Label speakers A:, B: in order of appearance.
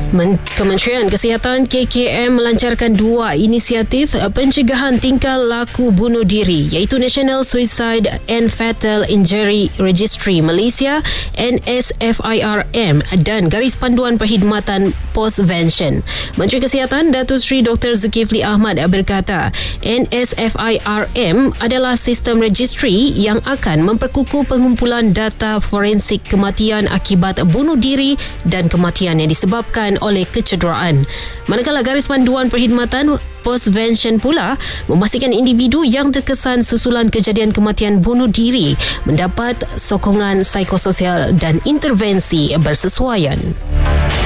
A: Kementerian Kesihatan KKM melancarkan 2 inisiatif pencegahan tingkah laku bunuh diri, iaitu National Suicide and Fatal Injury Registry Malaysia NSFIRM dan Garis Panduan Perkhidmatan Postvention. Menteri Kesihatan Datuk Seri Dr. Zulkifli Ahmad berkata, NSFIRM adalah sistem registry yang akan memperkukuh pengumpulan data forensik kematian akibat bunuh diri dan kematian yang disebabkan oleh kecederaan. Manakala Garis Panduan Perkhidmatan Postvention pula memastikan individu yang terkesan susulan kejadian kematian bunuh diri mendapat sokongan psikososial dan intervensi bersesuaian.